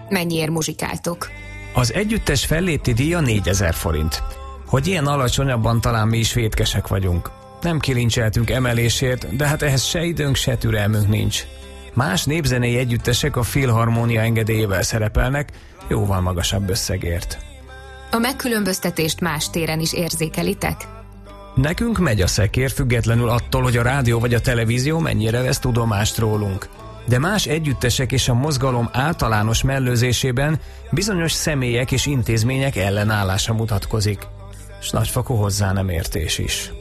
Mennyiért muzsikáltok? Az együttes fellépti díja 4000 forint. Hogy ilyen alacsonyabban, talán mi is vétkesek vagyunk. Nem kilincseltünk emelésért, de hát ehhez se időnk, se türelmünk nincs. Más népzenei együttesek a Filharmónia engedélyével szerepelnek, jóval magasabb összegért. A megkülönböztetést más téren is érzékelitek? Nekünk megy a szekér, függetlenül attól, hogy a rádió vagy a televízió mennyire vesz tudomást rólunk. De más együttesek és a mozgalom általános mellőzésében bizonyos személyek és intézmények ellenállása mutatkozik. S nagyfokú hozzá nem értés is.